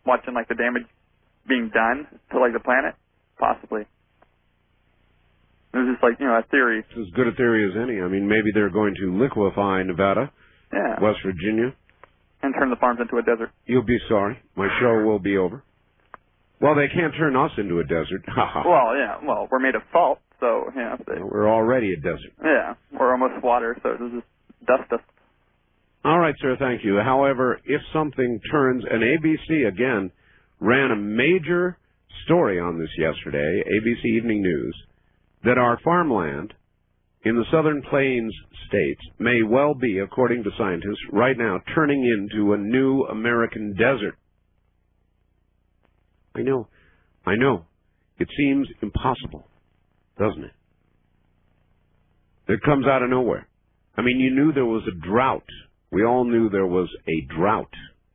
watching like the damage being done to like the planet? Possibly. It was just like, a theory. It's as good a theory as any. I mean, maybe they're going to liquefy Nevada, West Virginia. And turn the farms into a desert. You'll be sorry. My show will be over. Well, they can't turn us into a desert. Well, we're made of salt, so, we're already a desert. Yeah, we're almost water, so it'll just dust us. All right, sir, thank you. However, if something turns, and ABC, again, ran a major story on this yesterday, ABC Evening News, that our farmland in the southern plains states may well be, according to scientists, right now turning into a new American desert. I know. It seems impossible, doesn't it? It comes out of nowhere. I mean, you knew there was a drought. We all knew there was a drought.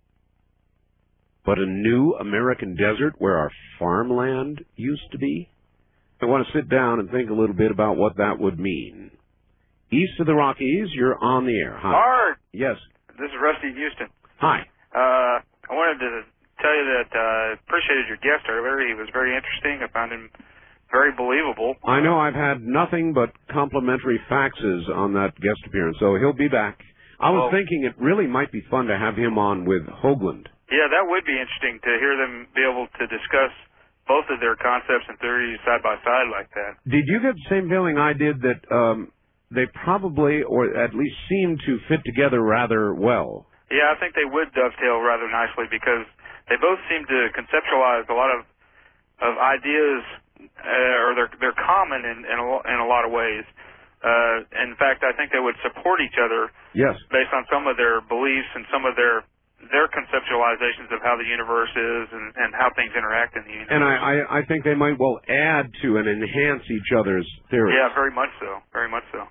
But a new American desert where our farmland used to be? I want to sit down and think a little bit about what that would mean. East of the Rockies, you're on the air. Hi. Art! Yes. This is Rusty Houston. Hi. I wanted to tell you that I appreciated your guest earlier. He was very interesting. I found him very believable. I know I've had nothing but complimentary faxes on that guest appearance, so he'll be back. I was thinking it really might be fun to have him on with Hoagland. Yeah, that would be interesting to hear them be able to discuss both of their concepts and theories side by side like that. Did you get the same feeling I did that they probably, or at least seem to fit together rather well? Yeah, I think they would dovetail rather nicely because they both seem to conceptualize a lot of ideas, or they're common in a lot of ways. In fact, I think they would support each other. Yes. Based on some of their beliefs and some of their conceptualizations of how the universe is and how things interact in the universe. And I think they might well add to and enhance each other's theories. Yeah, very much so. Very much so.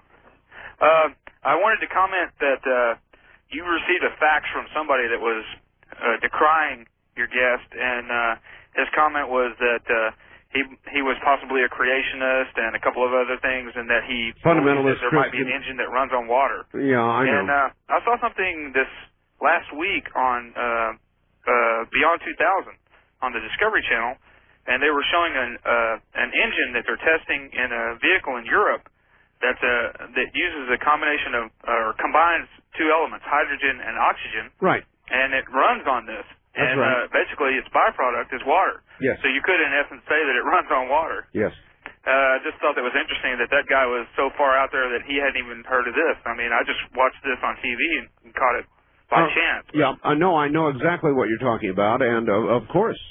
I wanted to comment that you received a fax from somebody that was decrying your guest, and his comment was that he was possibly a creationist and a couple of other things, and that he fundamentalist there might be an engine that runs on water. Yeah, I know. And I saw something this last week on Beyond 2000 on the Discovery Channel, and they were showing an engine that they're testing in a vehicle in Europe that uses a combination of or combines two elements, hydrogen and oxygen. Right. And it runs on this. That's and right. Basically, its byproduct is water. Yes. So you could, in essence, say that it runs on water. Yes. I just thought that was interesting that guy was so far out there that he hadn't even heard of this. I mean, I just watched this on TV and caught it by chance. Yeah, I know exactly what you're talking about, and of course,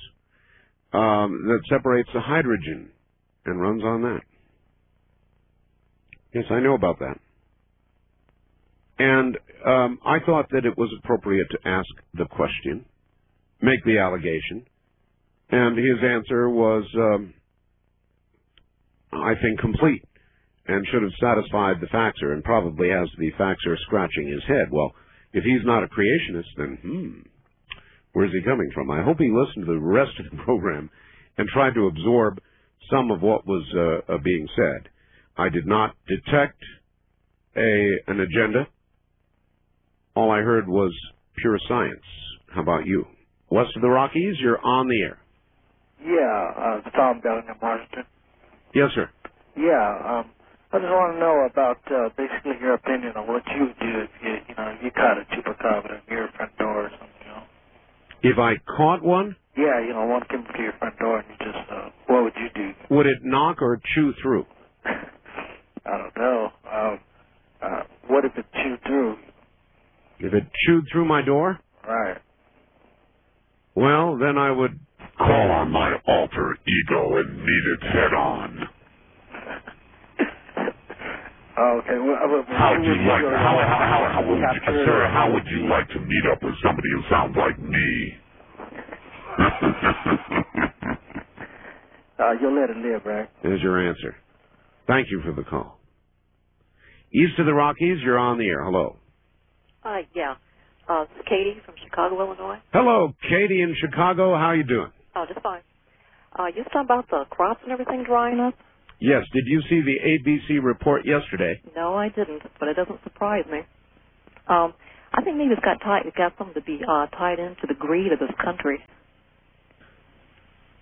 that separates the hydrogen and runs on that. Yes, I know about that. And I thought that it was appropriate to ask the question, make the allegation, and his answer was, I think, complete and should have satisfied the faxer, and probably has the faxer scratching his head. Well, if he's not a creationist, then, where's he coming from? I hope he listened to the rest of the program and tried to absorb some of what was being said. I did not detect an agenda. All I heard was pure science. How about you? West of the Rockies, you're on the air. Yeah, it's Tom Bellingham, Washington. Yes, sir. Yeah, I just want to know about basically your opinion on what you would do if you caught a chupacabra near your front door or something, If I caught one? Yeah, one came to your front door and you just, what would you do? Would it knock or chew through? I don't know. What if it chewed through? If it chewed through my door? Right. Well, then I would call on my alter ego and meet it head on. Okay. Well, how would you like to meet up with somebody who sounds like me? You'll let it live, right? There's your answer. Thank you for the call. East of the Rockies, you're on the air. Hello. Yeah. This is Katie from Chicago, Illinois. Hello, Katie in Chicago. How are you doing? Oh, just fine. You talking about the crops and everything drying up? Yes. Did you see the ABC report yesterday? No, I didn't, but it doesn't surprise me. I think maybe it's got something to be tied into the greed of this country.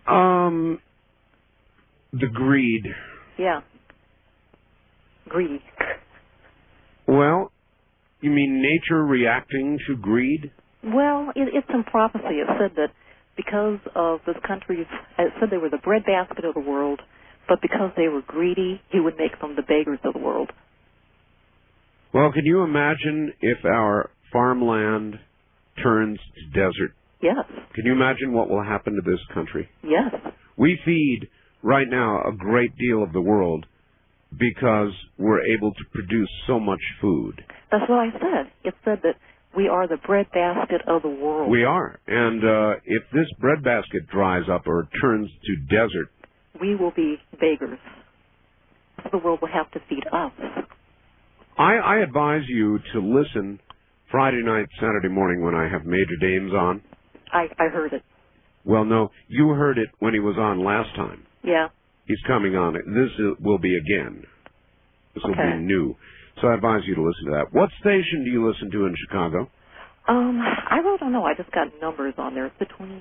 The greed. Yeah. Greedy. Well, you mean nature reacting to greed? Well, it's in prophecy. It said that because of this country's, it said they were the breadbasket of the world, but because they were greedy, he would make them the beggars of the world. Well, can you imagine if our farmland turns to desert? Yes. Can you imagine what will happen to this country? Yes. We feed right now a great deal of the world because we're able to produce so much food. That's what I said. It said that we are the breadbasket of the world. We are. And if this breadbasket dries up or turns to desert, we will be beggars. The world will have to feed us. I advise you to listen Friday night, Saturday morning when I have Major Dames on. I heard it. Well, no, you heard it when he was on last time. Yeah. He's coming on. This will be again. This will be new. So I advise you to listen to that. What station do you listen to in Chicago? I really don't know. I just got numbers on there. It's between,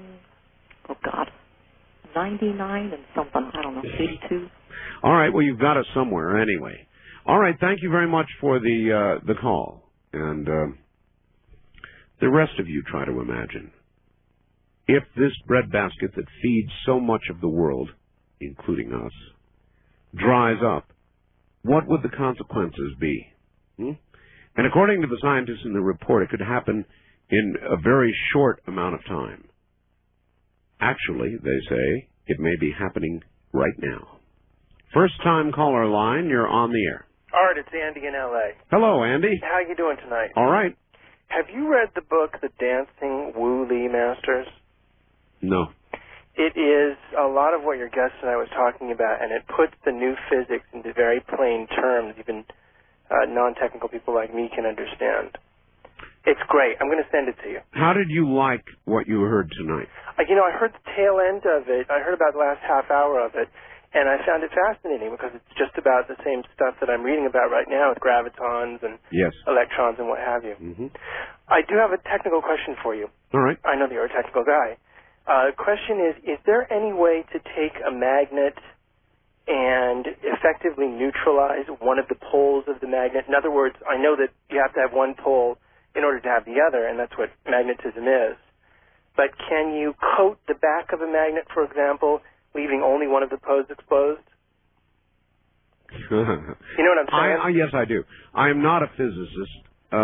99 and something. I don't know, 82. All right. Well, you've got us somewhere anyway. All right. Thank you very much for the call. And the rest of you try to imagine. If this breadbasket that feeds so much of the world, including us, dries up, what would the consequences be? And according to the scientists in the report, it could happen in a very short amount of time. Actually, they say, it may be happening right now. First-time caller line, you're on the air. Art, it's Andy in L.A. Hello, Andy. How you doing tonight? All right. Have you read the book, The Dancing Wu Li Masters? No. It is a lot of what your guest and I was talking about, and it puts the new physics into very plain terms, even non-technical people like me can understand. It's great. I'm going to send it to you. How did you like what you heard tonight? I heard the tail end of it. I heard about the last half hour of it, and I found it fascinating because it's just about the same stuff that I'm reading about right now with gravitons and electrons and what have you. Mm-hmm. I do have a technical question for you. All right. I know that you're a technical guy. Question is there any way to take a magnet and effectively neutralize one of the poles of the magnet? In other words, I know that you have to have one pole in order to have the other, and that's what magnetism is. But can you coat the back of a magnet, for example, leaving only one of the poles exposed? You know what I'm saying? Yes, I do. I am not a physicist,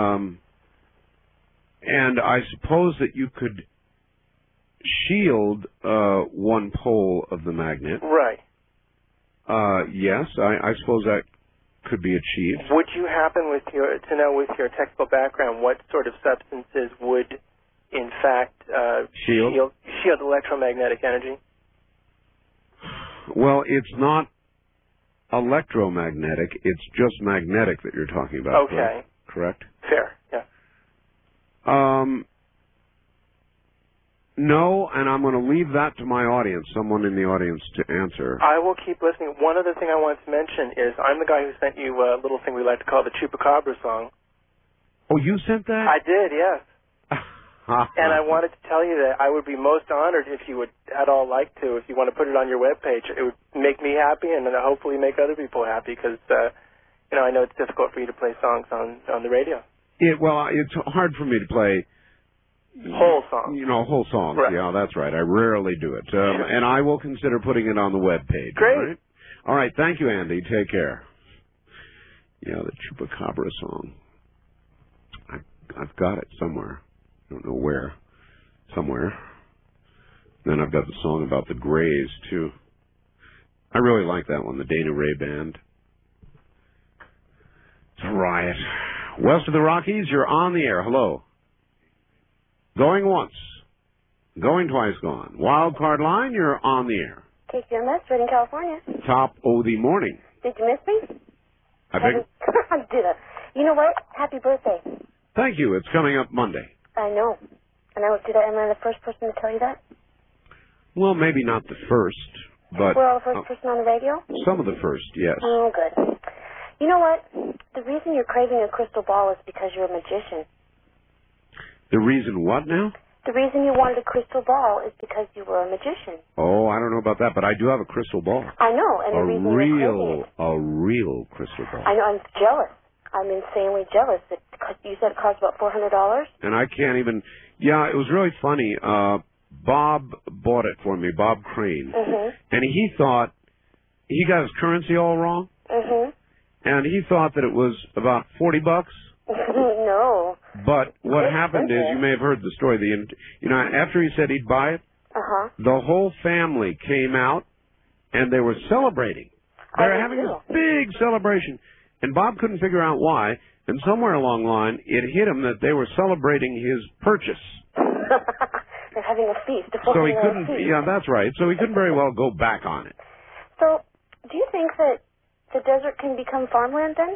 and I suppose that you could shield one pole of the magnet. Right. Yes, I suppose that could be achieved. Would you happen to know with your technical background what sort of substances would, in fact, shield electromagnetic energy? Well, it's not electromagnetic. It's just magnetic that you're talking about. Okay. Correct? Fair, yeah. No, and I'm going to leave that to my audience, someone in the audience to answer. I will keep listening. One other thing I want to mention is I'm the guy who sent you a little thing we like to call the Chupacabra song. Oh, you sent that? I did, yes. And I wanted to tell you that I would be most honored if you would at all like to, if you want to put it on your webpage. It would make me happy and hopefully make other people happy because, I know it's difficult for you to play songs on the radio. Well, it's hard for me to play whole songs. Whole songs. Right. Yeah, that's right. I rarely do it. And I will consider putting it on the webpage. Great. All right. Thank you, Andy. Take care. Yeah, the Chupacabra song. I've got it somewhere. I don't know where. Somewhere. Then I've got the song about the Greys, too. I really like that one, the Dana Ray Band. It's a riot. West of the Rockies, you're on the air. Hello. Going once. Going twice gone. Wild card line, you're on the air. KQMS, Redding, California. Top of the morning. Did you miss me? I beg. I did it. You know what? Happy birthday. Thank you. It's coming up Monday. I know. And am I the first person to tell you that? Well, maybe not the first, but... Well, the first person on the radio? Some of the first, yes. Oh, good. You know what? The reason you're craving a crystal ball is because you're a magician. The reason what now? The reason you wanted a crystal ball is because you were a magician. Oh, I don't know about that, but I do have a crystal ball. I know, and the reason you're a real crystal ball. I know, I'm jealous. I'm insanely jealous. You said it cost about $400? And I can't even... Yeah, it was really funny. Bob bought it for me, Bob Crane. And he thought... He got his currency all wrong. And he thought that it was about $40. No. But what happened is, you may have heard the story. After he said he'd buy it, the whole family came out and they were celebrating. They were having this big celebration, and Bob couldn't figure out why. And somewhere along the line, it hit him that they were celebrating his purchase. They're having a feast. So he couldn't. Yeah, that's right. So he couldn't very well go back on it. So, do you think that the desert can become farmland then?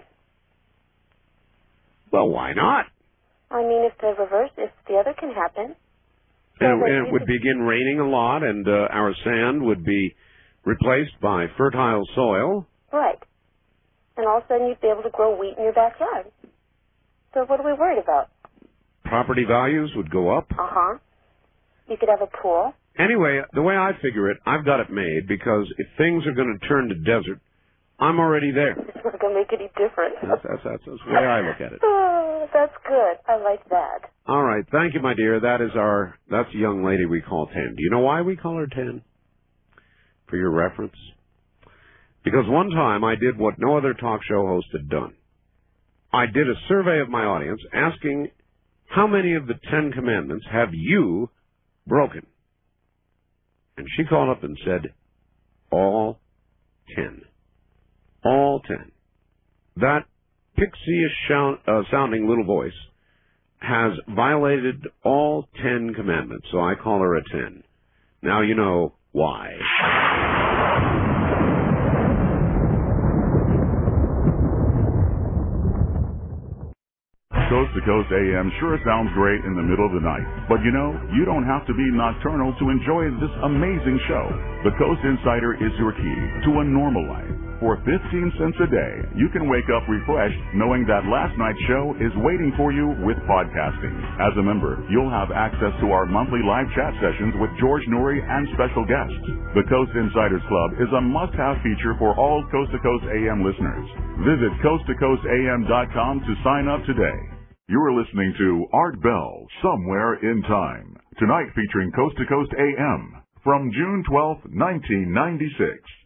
Well, why not? I mean, if the other can happen. And it would begin raining a lot, and our sand would be replaced by fertile soil. Right. And all of a sudden you'd be able to grow wheat in your backyard. So what are we worried about? Property values would go up. You could have a pool. Anyway, the way I figure it, I've got it made, because if things are going to turn to desert, I'm already there. It's not going to make any difference. That's the way I look at it. Oh, that's good. I like that. All right. Thank you, my dear. That's a young lady we call 10. Do you know why we call her 10? For your reference? Because one time I did what no other talk show host had done. I did a survey of my audience asking, how many of the 10 commandments have you broken? And she called up and said, all 10. All 10. That pixie-ish sounding little voice has violated all 10 commandments, so I call her a 10. Now you know why. Coast to Coast AM sure sounds great in the middle of the night. But you know, you don't have to be nocturnal to enjoy this amazing show. The Coast Insider is your key to a normal life. For 15 cents a day, you can wake up refreshed knowing that last night's show is waiting for you with podcasting. As a member, you'll have access to our monthly live chat sessions with George Noory and special guests. The Coast Insiders Club is a must-have feature for all Coast to Coast AM listeners. Visit coasttocoastam.com to sign up today. You are listening to Art Bell, Somewhere in Time. Tonight featuring Coast to Coast AM from June 12, 1996.